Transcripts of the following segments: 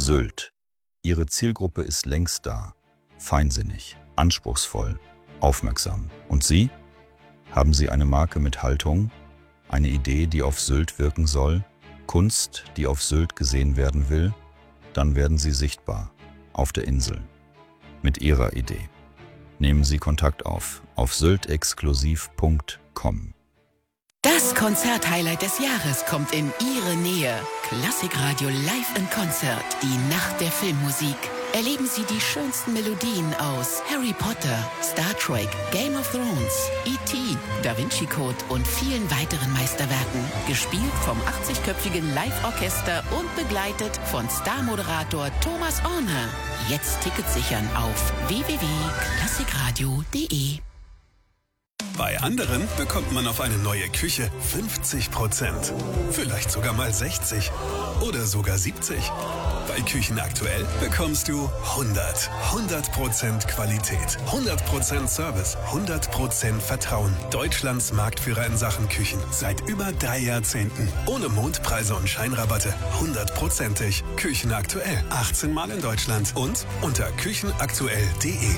Sylt. Ihre Zielgruppe ist längst da. Feinsinnig, anspruchsvoll, aufmerksam. Und Sie? Haben Sie eine Marke mit Haltung? Eine Idee, die auf Sylt wirken soll? Kunst, die auf Sylt gesehen werden will? Dann werden Sie sichtbar. Auf der Insel. Mit Ihrer Idee. Nehmen Sie Kontakt auf syltexklusiv.com. Das Konzerthighlight des Jahres kommt in Ihre Nähe. Klassikradio Live in Konzert, die Nacht der Filmmusik. Erleben Sie die schönsten Melodien aus Harry Potter, Star Trek, Game of Thrones, E.T., Da Vinci Code und vielen weiteren Meisterwerken. Gespielt vom 80-köpfigen Live-Orchester und begleitet von Starmoderator Thomas Orner. Jetzt Tickets sichern auf www.klassikradio.de. Bei anderen bekommt man auf eine neue Küche 50%. Vielleicht sogar mal 60 oder sogar 70. Bei Küchen aktuell bekommst du 100% Qualität, 100% Service, 100% Vertrauen. Deutschlands Marktführer in Sachen Küchen. Seit über 3 Jahrzehnten. Ohne Mondpreise und Scheinrabatte. 100%ig. Küchen aktuell. 18 Mal in Deutschland und unter küchenaktuell.de.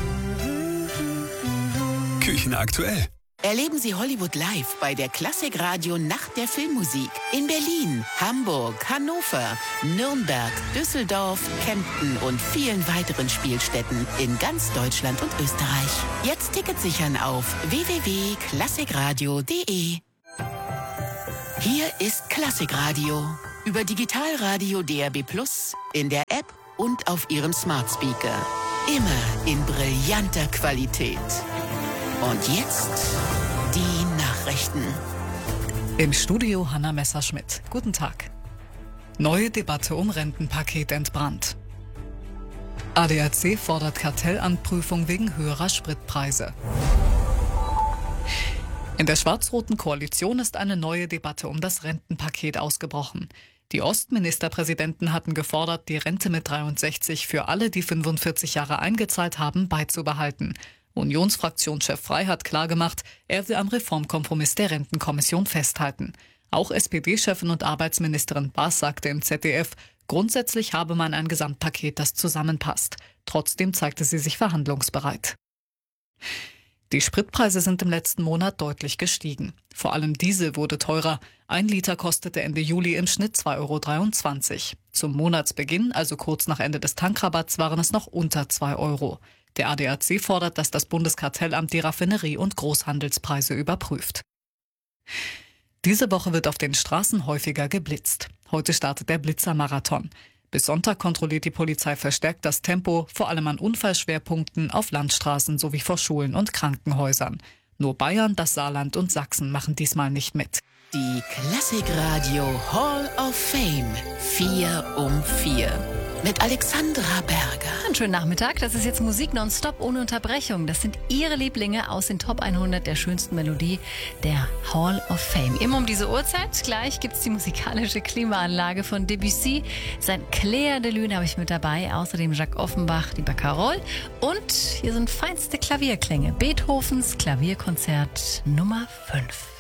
Küchen aktuell. Erleben Sie Hollywood live bei der Klassikradio Nacht der Filmmusik in Berlin, Hamburg, Hannover, Nürnberg, Düsseldorf, Kempten und vielen weiteren Spielstätten in ganz Deutschland und Österreich. Jetzt Tickets sichern auf www.klassikradio.de. Hier ist Klassikradio über Digitalradio DAB+, in der App und auf Ihrem Smart Speaker. Immer in brillanter Qualität. Und jetzt die Nachrichten. Im Studio Hanna Messerschmidt. Guten Tag. Neue Debatte um Rentenpaket entbrannt. ADAC fordert Kartellanprüfung wegen höherer Spritpreise. In der schwarz-roten Koalition ist eine neue Debatte um das Rentenpaket ausgebrochen. Die Ostministerpräsidenten hatten gefordert, die Rente mit 63 für alle, die 45 Jahre eingezahlt haben, beizubehalten. Unionsfraktionschef Frey hat klargemacht, er will am Reformkompromiss der Rentenkommission festhalten. Auch SPD-Chefin und Arbeitsministerin Baas sagte im ZDF, grundsätzlich habe man ein Gesamtpaket, das zusammenpasst. Trotzdem zeigte sie sich verhandlungsbereit. Die Spritpreise sind im letzten Monat deutlich gestiegen. Vor allem Diesel wurde teurer. 1 Liter kostete Ende Juli im Schnitt 2,23 €. Zum Monatsbeginn, also kurz nach Ende des Tankrabatts, waren es noch unter 2 €. Der ADAC fordert, dass das Bundeskartellamt die Raffinerie- und Großhandelspreise überprüft. Diese Woche wird auf den Straßen häufiger geblitzt. Heute startet der Blitzermarathon. Bis Sonntag kontrolliert die Polizei verstärkt das Tempo, vor allem an Unfallschwerpunkten, auf Landstraßen sowie vor Schulen und Krankenhäusern. Nur Bayern, das Saarland und Sachsen machen diesmal nicht mit. Die Klassikradio Hall of Fame 4 um 4 mit Alexandra Berger. Einen schönen Nachmittag. Das ist jetzt Musik nonstop ohne Unterbrechung. Das sind Ihre Lieblinge aus den Top 100 der schönsten Melodie der Hall of Fame. Immer um diese Uhrzeit. Gleich gibt es die musikalische Klimaanlage von Debussy. Sein Clair de Lune habe ich mit dabei. Außerdem Jacques Offenbach, die Barcarolle. Und hier sind feinste Klavierklänge. Beethovens Klavierkonzert Nummer 5.